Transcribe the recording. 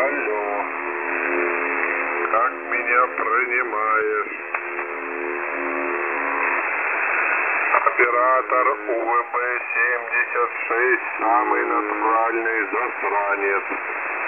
Алло. Как меня принимаешь? Оператор УВБ-76, самый натуральный засранец.